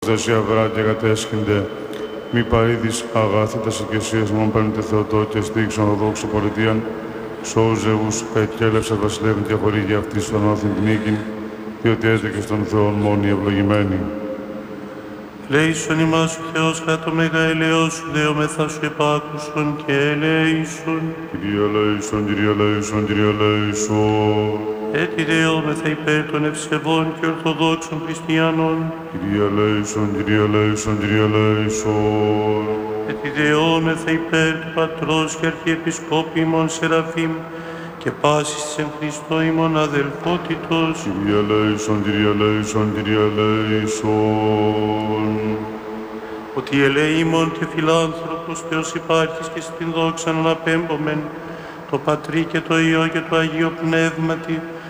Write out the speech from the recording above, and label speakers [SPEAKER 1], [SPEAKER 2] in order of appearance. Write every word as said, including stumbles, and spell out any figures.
[SPEAKER 1] Δεσία βρά και κατέσχυνται, μη παρήδεις αγάθητας οικεσίας μόν παίρνετε Θεοτό και στήξον οδόξου πολιτείαν, σώζεους εκέλευσας βασιλεύουν και χορήγει αυτής στον όθην την νίκην, διότι έστεκε στον Θεόν μόνοι ευλογημένοι.
[SPEAKER 2] Λέησον ημάς ο Θεός κατά το μέγα ελαιός σου, δεόμεθα σου επάκουσον και ελέησον.
[SPEAKER 1] Κύριε ελέησον, Κύριε ελέησον, Κύριε ελέησον.
[SPEAKER 2] Έτσι δεόμεθα υπέρ των ευσεβών και ορθοδόξων χριστιανών.
[SPEAKER 1] Κύριε ελέησον, Κύριε ελέησον, Κύριε ελέησον.
[SPEAKER 2] Έτσι δεόμεθα υπέρ του Πατρός και Αρχιεπισκόπου ημών Σεραφείμ και πάσης της εν Χριστώ ημών αδελφότητος.
[SPEAKER 1] Κύριε ελέησον, Κύριε ελέησον, Κύριε ελέησον.
[SPEAKER 2] Ότι ελεήμων και φιλάνθρωπος Θεός υπάρχεις και στην δόξα αναπέμπομεν, το Πατρί και το Υιό και το Αγίο Πνεύματι,